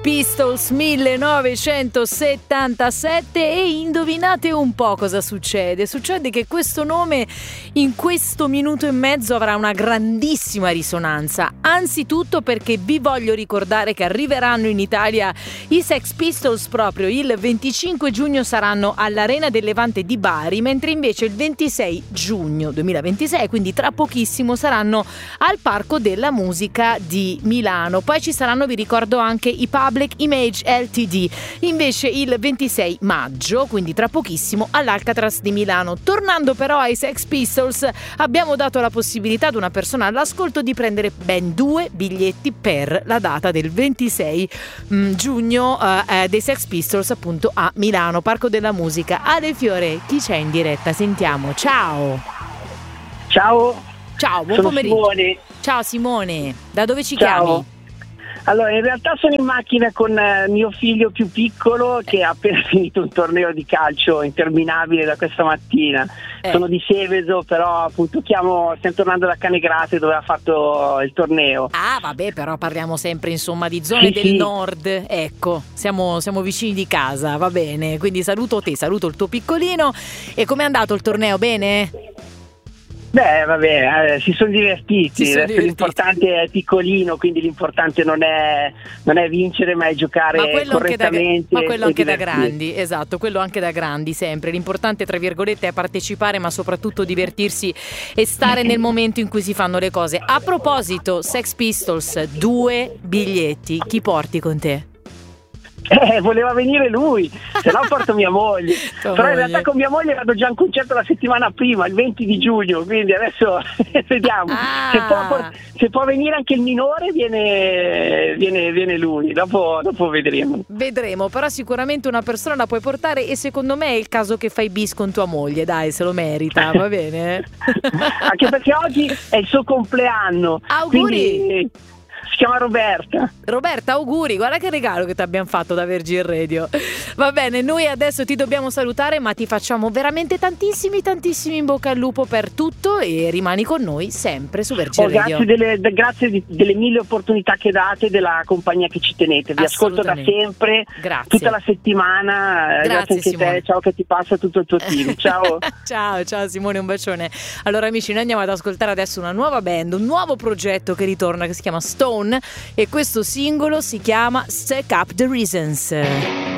Pistols 1977 e indovinate un po' cosa succede. Succede che questo nome in questo minuto e mezzo avrà una grandissima risonanza, anzitutto perché vi voglio ricordare che arriveranno in Italia i Sex Pistols proprio il 25 giugno, saranno all'Arena del Levante di Bari, mentre invece il 26 giugno 2026, quindi tra pochissimo, saranno al Parco della Musica di Milano. Poi ci saranno, vi ricordo, anche i Public Image Ltd, invece il 26 maggio, quindi tra pochissimo, all'Alcatraz di Milano. Tornando però ai Sex Pistols, abbiamo dato la possibilità ad una persona all'ascolto di prendere ben 2 biglietti per la data del 26 giugno dei Sex Pistols, appunto a Milano, Parco della Musica. Ale Fiore, chi c'è in diretta? Sentiamo. Ciao. Ciao, Buon sono pomeriggio. Simone. Ciao Simone, da dove ci Ciao. chiami? Allora, in realtà sono in macchina con mio figlio più piccolo che ha appena finito un torneo di calcio interminabile da questa mattina. Sono di Seveso, però appunto stiamo tornando da Canegrate dove ha fatto il torneo. Ah, vabbè, però parliamo sempre insomma di zone del nord, ecco, siamo vicini di casa, va bene, quindi saluto te, saluto il tuo piccolino. E com'è andato il torneo, bene? Beh, vabbè, si sono divertiti. L'importante è piccolino, quindi l'importante non è vincere, ma è giocare correttamente. Ma quello anche da grandi, esatto, quello anche da grandi sempre. L'importante, tra virgolette, è partecipare, ma soprattutto divertirsi e stare nel momento in cui si fanno le cose. A proposito, Sex Pistols, 2 biglietti, chi porti con te? Voleva venire lui, se no porto mia moglie. Però in realtà con mia moglie vado già a un concerto la settimana prima, il 20 di giugno, quindi adesso vediamo. Se può venire anche il minore, viene lui, dopo vedremo, però sicuramente una persona la puoi portare, e secondo me è il caso che fai bis con tua moglie, dai, se lo merita, va bene? Anche perché oggi è il suo compleanno. Auguri! Quindi si chiama Roberta, auguri, guarda che regalo che ti abbiamo fatto da Virgin Radio. Va bene, noi adesso ti dobbiamo salutare, ma ti facciamo veramente tantissimi in bocca al lupo per tutto, e rimani con noi sempre su Virgin Radio. Grazie delle 1000 opportunità che date, della compagnia che ci tenete. Vi ascolto da sempre, tutta la settimana. Grazie anche Simone. Te, ciao, che ti passa tutto il tuo team. Ciao. ciao Simone, un bacione. Allora amici, noi andiamo ad ascoltare adesso una nuova band, un nuovo progetto che ritorna, che si chiama Stone, e questo singolo si chiama Stack Up the Reasons.